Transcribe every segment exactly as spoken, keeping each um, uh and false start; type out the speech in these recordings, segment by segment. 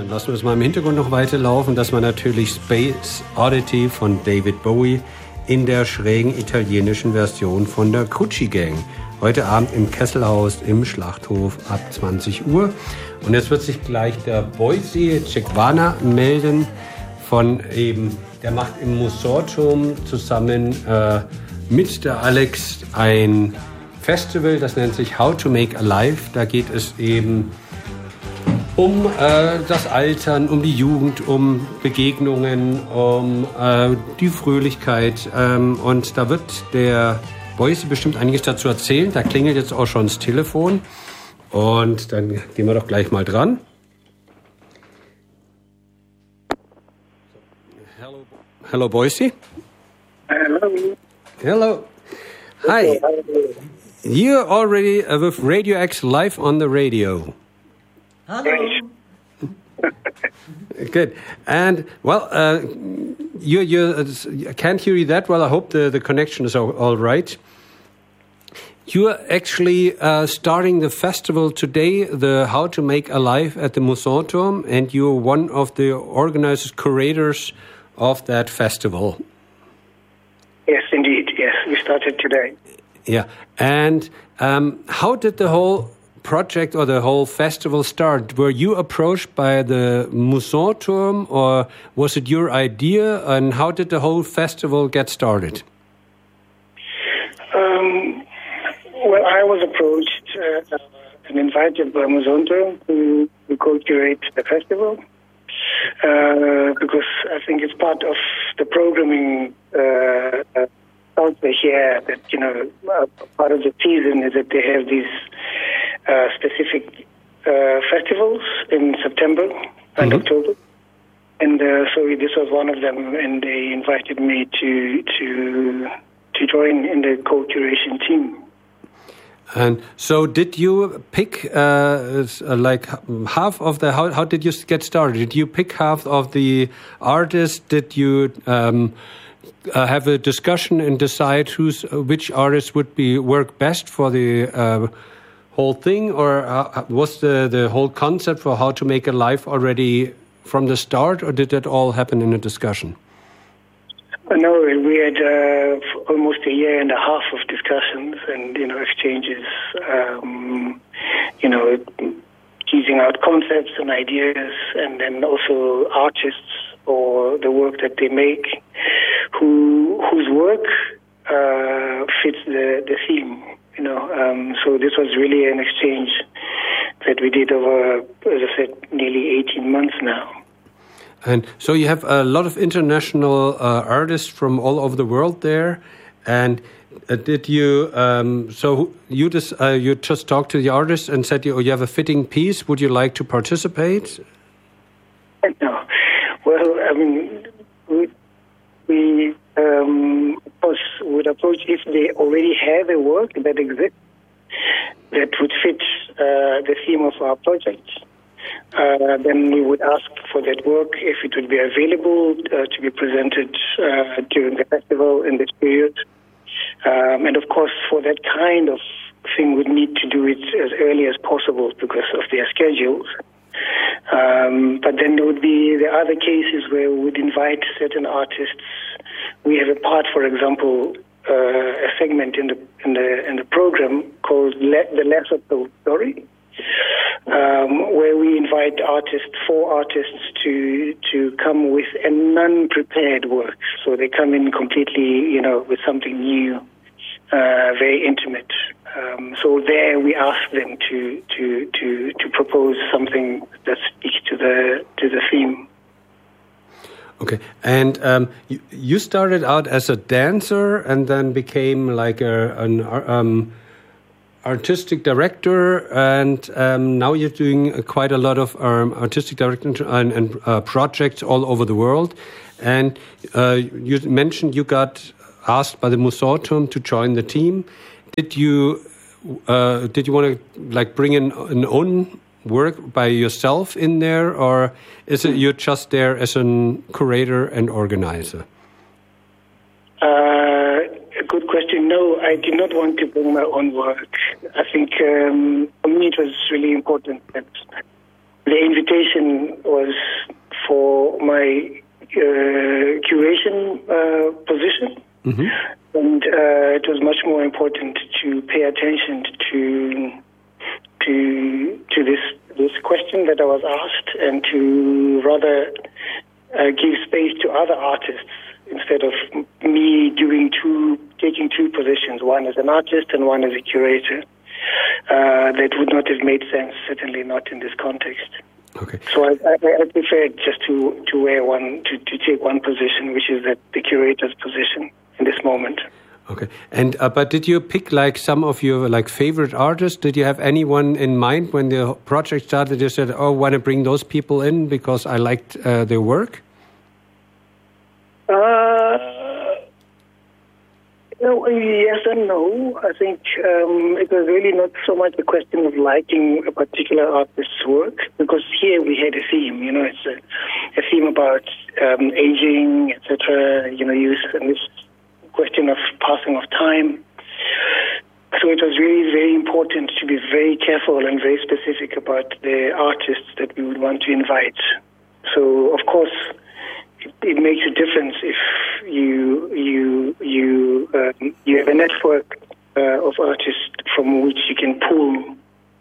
Dann lassen wir es mal im Hintergrund noch weiterlaufen. Das war natürlich Space Oddity von David Bowie in der schrägen italienischen Version von der Gucci Gang. Heute Abend im Kesselhaus im Schlachthof ab zwanzig Uhr. Und jetzt wird sich gleich der Boise Cekwana melden von eben, der macht im Musorturm zusammen äh, mit der Alex ein Festival, das nennt sich How to Make Alive. Da geht es eben um äh, das Altern, um die Jugend, um Begegnungen, um äh, die Fröhlichkeit. Ähm, und da wird der Boise bestimmt einiges dazu erzählen. Da klingelt jetzt auch schon das Telefon. Und dann gehen wir doch gleich mal dran. Hello, hello Boise. Hello. Hello. Hi. You're already uh, with Radio X live on the radio. Hello. Good. And, well, uh, you, you, uh, I can't hear you that well. I hope the, the connection is all, all right. You're actually uh, starting the festival today, the How to Make Alive at the Musorturm, and you're one of the organizers, curators of that festival. Yes, indeed. Yes, we started today. Yeah. And um, how did the whole project or the whole festival start? Were you approached by the Musorturm, or was it your idea? And how did the whole festival get started? Um, well, I was approached uh, and invited by Musorturm to, to co-curate the festival uh, because I think it's part of the programming uh, uh, culture here that, you know, uh, part of the season is that they have these Uh, specific uh, festivals in September and mm-hmm. October, and uh, so this was one of them. And they invited me to to to join in the co-curation team. And so, did you pick uh, like half of the? How, how did you get started? Did you pick half of the artists? Did you um, uh, have a discussion and decide who's which artist would be work best for the Uh, whole thing, or uh, was the, the whole concept for How to Make Alive already from the start, or did that all happen in a discussion? No, we had uh, almost a year and a half of discussions and, you know, exchanges, um, you know, teasing out concepts and ideas, and then also artists or the work that they make, who whose work uh, fits the, the theme. You know, um, so this was really an exchange that we did over, as I said, nearly eighteen months now. And so you have a lot of international uh, artists from all over the world there. And uh, did you? Um, so you just uh, you just talked to the artists and said, "Oh, you have a fitting piece. Would you like to participate?" No. Well, I mean, we. we Um, of course, would approach if they already have a work that exists that would fit uh, the theme of our project. Uh, then we would ask for that work if it would be available uh, to be presented uh, during the festival in this period. Um, and of course, for that kind of thing, we'd need to do it as early as possible because of their schedules. Um, but then there would be the other cases where we would invite certain artists. We have a part, for example, uh, a segment in the in the in the program called Le- the Lesser Told Story, um, where we invite artists, four artists, to to come with a non-prepared work. So they come in completely, you know, with something new, uh, very intimate. Um, so there we ask them to to to to propose something that speaks to the to the theme. Okay, and um, you, you started out as a dancer and then became like a, an um, artistic director, and um, now you're doing quite a lot of um, artistic directing and, and uh, projects all over the world. And uh, you mentioned you got asked by the Musorturm to join the team. Did you uh, did you want to like bring in an own work by yourself in there, or is it you're just there as a curator and organizer? Uh, a good question. No, I did not want to bring my own work. I think um, for me it was really important that the invitation invitation was for my uh, curation uh, position, mm-hmm. and uh, it was much more important to pay attention to to to this this question that I was asked, and to rather uh, give space to other artists instead of me doing two, taking two positions, one as an artist and one as a curator. Uh, that would not have made sense, certainly not in this context. Okay. So I, I, I preferred just to, to wear one, to, to take one position, which is that the curator's position in this moment. Okay. And uh, but did you pick like some of your like favorite artists? Did you have anyone in mind when the project started? You said, "Oh, I want to bring those people in because I liked uh, their work." Uh, no, yes and no. I think um, it was really not so much a question of liking a particular artist's work, because here we had a theme. You know, it's a, a theme about um, aging, et cetera. You know, youth, and this question of passing of time. So it was really very important to be very careful and very specific about the artists that we would want to invite. So, of course, it, it makes a difference if you you you um, you have a network uh, of artists from which you can pull.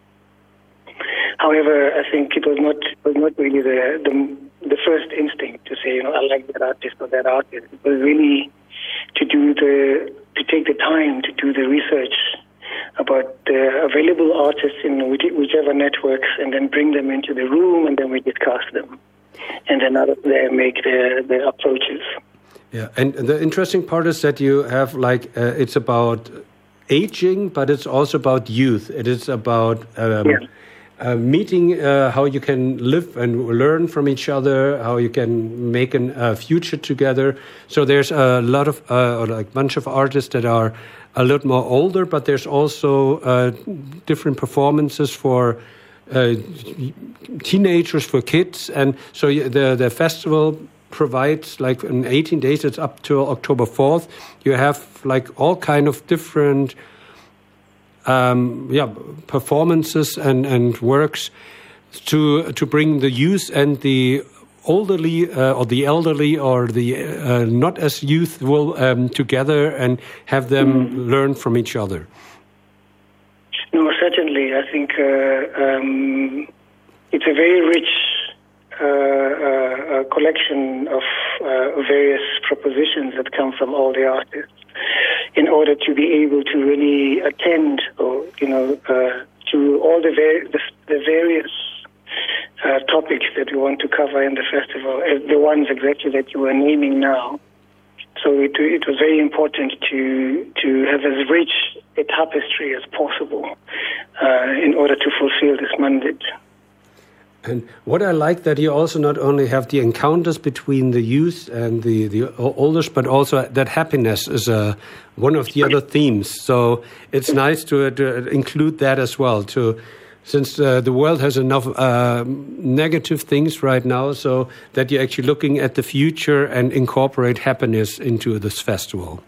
However, I think it was not was not really the, the the first instinct to say, you know, I like that artist or that artist. It was really to do the to take the time to do the research about the available artists in whichever networks, and then bring them into the room, and then we discuss them, and then out of there make the the approaches. Yeah, and the interesting part is that you have like uh, it's about aging, but it's also about youth. It is about um, yeah. uh, meeting, uh, how you can live and learn from each other, how you can make a uh, future together. So there's a lot of uh, or like bunch of artists that are a little more older, but there's also uh, different performances for uh, teenagers, for kids, and so the the festival provides like in eighteen days. It's up to October fourth. You have like all kind of different um, yeah performances and and works to to bring the youth and the elderly uh, or the elderly or the uh, not as youthful um, together and have them mm. learn from each other. No, certainly. I think uh, um, it's a very rich uh, uh, collection of uh, various propositions that come from all the artists in order to be able to really attend, or you know, uh, to all the, var- the, the various Uh, topics that we want to cover in the festival, uh, the ones exactly that you were naming now. So it, it was very important to to have as rich a tapestry as possible uh, in order to fulfill this mandate. And what I like that you also not only have the encounters between the youth and the, the oldest, but also that happiness is uh, one of the other themes. So it's nice to, to include that as well, to since uh, the world has enough uh, negative things right now, so that you're actually looking at the future and incorporate happiness into this festival.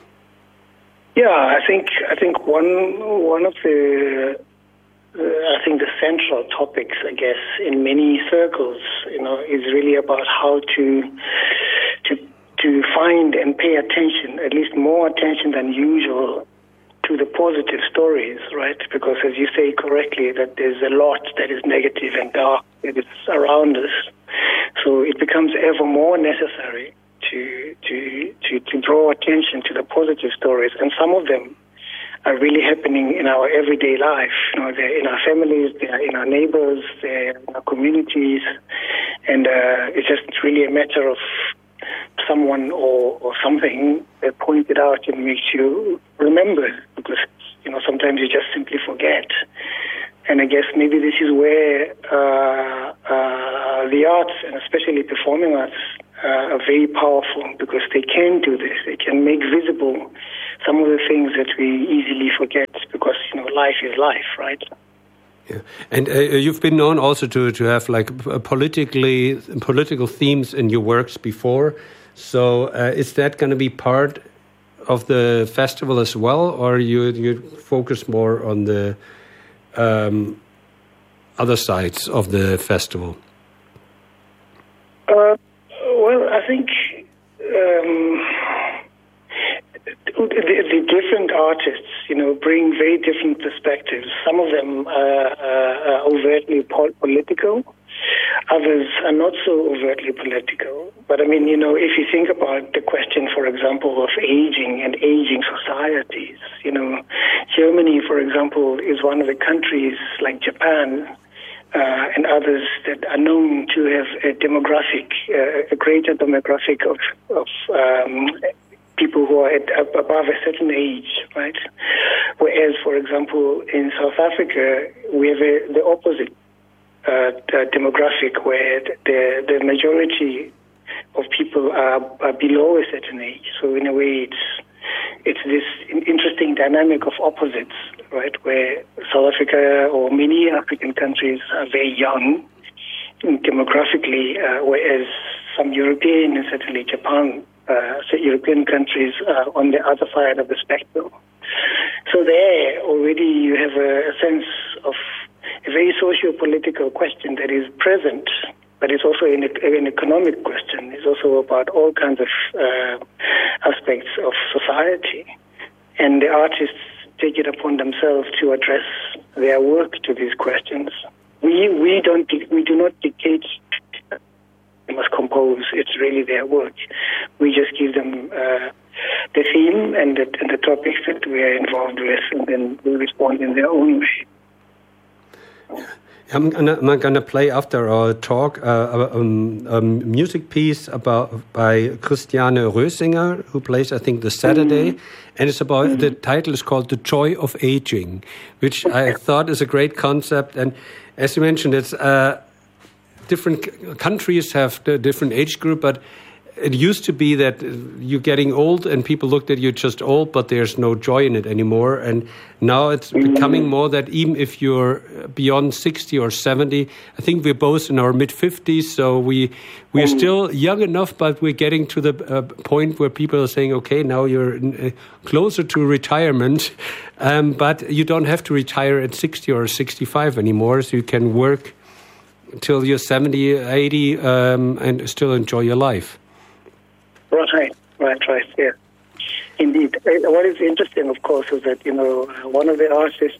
Yeah, I think I think one one of the uh, I think the central topics, I guess, in many circles, you know, is really about how to to to find and pay attention, at least more attention than usual, to the positive stories, right? Because as you say correctly, that there's a lot that is negative and dark that is around us. So it becomes ever more necessary to to to, to draw attention to the positive stories, and some of them are really happening in our everyday life. You know, they're in our families, they're in our neighbors, they're in our communities, and uh, it's just really a matter of someone or, or something that pointed out and makes you remember, because you know sometimes you just simply forget. And I guess maybe this is where uh, uh, the arts, and especially performing arts, uh, are very powerful, because they can do this. They can make visible some of the things that we easily forget, because you know life is life, right? Yeah. And uh, you've been known also to, to have like politically political themes in your works before. So uh, is that going to be part of the festival as well, or you you focus more on the um, other sides of the festival? Uh, well, I think um, the, the different artists, you know, bring very different perspectives. Some of them are, are overtly political. Others are not so overtly political. But I mean, you know, if you think about the question, for example, of aging and aging societies, you know, Germany, for example, is one of the countries like Japan uh, and others that are known to have a demographic, uh, a greater demographic of, of um, people who are at, above a certain age, right? Whereas, for example, in South Africa, we have a, the opposite uh, demographic where the, the majority of people are, are below a certain age. So in a way, it's it's this interesting dynamic of opposites, right? Where South Africa or many African countries are very young demographically, uh, whereas some European and certainly Japan, uh, so European countries are on the other side of the spectrum. So there already you have a, a sense of a very socio-political question that is present, but it's also an, an economic question. It's also about all kinds of uh, aspects of society. And the artists take it upon themselves to address their work to these questions. We we don't we do not dictate they must compose. It's really their work. We just give them uh, the theme and the, and the topics that we are involved with, and then we respond in their own way. I'm gonna, I'm gonna play after our talk uh, a um, um, music piece about by Christiane Rösinger, who plays I think the Saturday, mm-hmm. and it's about mm-hmm. the title is called "The Joy of Aging," which I thought is a great concept. And as you mentioned, it's uh, different c- countries have the different age group, but it used to be that you're getting old and people looked at you just old, but there's no joy in it anymore. And now it's becoming more that even if you're beyond sixty or seventy, I think we're both in our mid-fifties, so we, we're still young enough, but we're getting to the uh, point where people are saying, okay, now you're uh, closer to retirement, um, but you don't have to retire at sixty or sixty-five anymore, so you can work till you're seventy, eighty, um, and still enjoy your life. Right, right, right, yeah. Indeed. What is interesting, of course, is that, you know, one of the artists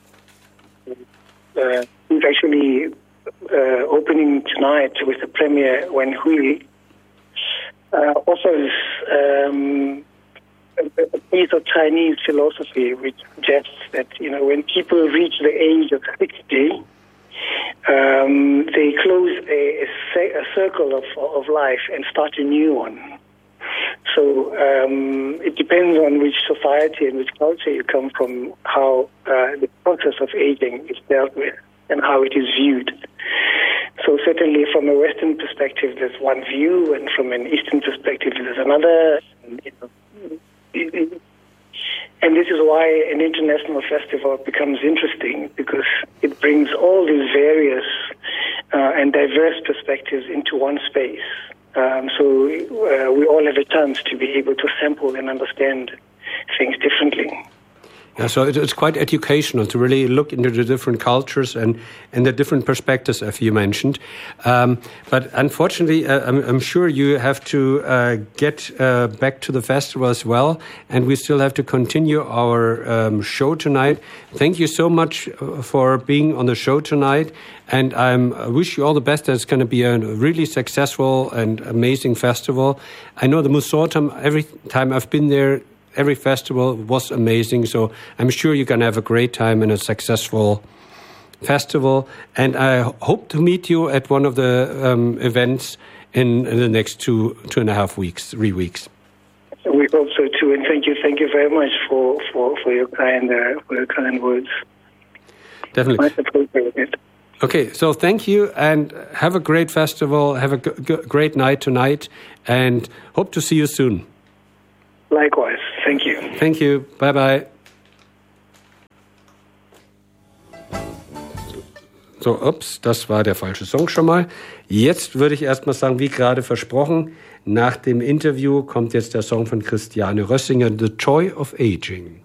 uh, who's actually uh, opening tonight with the premiere, Wen Hui, uh, offers um, a piece of Chinese philosophy which suggests that, you know, when people reach the age of sixty, um, they close a, a, a circle of, of life and start a new one. So um, it depends on which society and which culture you come from, how uh, the process of aging is dealt with and how it is viewed. So certainly from a Western perspective, there's one view, and from an Eastern perspective, there's another. And, you know, and this is why an international festival becomes interesting, because it brings all these various uh, and diverse perspectives into one space. Um, so uh, we all have a chance to be able to sample and understand things differently. Yeah, so it's quite educational to really look into the different cultures and, and the different perspectives, as you mentioned. Um, but unfortunately, uh, I'm, I'm sure you have to uh, get uh, back to the festival as well, and we still have to continue our um, show tonight. Thank you so much for being on the show tonight, and I'm, I wish you all the best. It's going to be a really successful and amazing festival. I know the Mussortum, every time I've been there, every festival was amazing, so I'm sure you're going to have a great time and a successful festival. And I hope to meet you at one of the um, events in, in the next two two and a half weeks, three weeks. We hope so too, and thank you, thank you very much for for, for your kind uh, for your kind words. Definitely. Much appreciated. Okay, so thank you, and have a great festival. Have a g- g- great night tonight, and hope to see you soon. Likewise. Thank you. Thank you. Bye-bye. So, ups, das war der falsche Song schon mal. Jetzt würde ich erstmal sagen, wie gerade versprochen, nach dem Interview kommt jetzt der Song von Christiane Rösinger, The Joy of Aging.